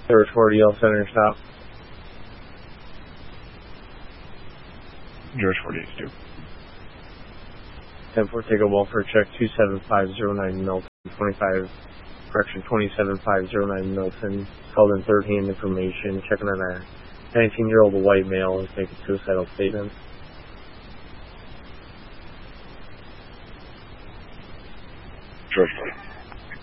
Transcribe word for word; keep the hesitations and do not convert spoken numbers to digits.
George forty, L Center, stop. George forty-eight, two. ten four, take a welfare check, two seven five zero nine Milton, twenty-five, correction, twenty-seven five zero nine Milton. Called in third hand information, checking on a nineteen-year-old white male who's making suicidal statements.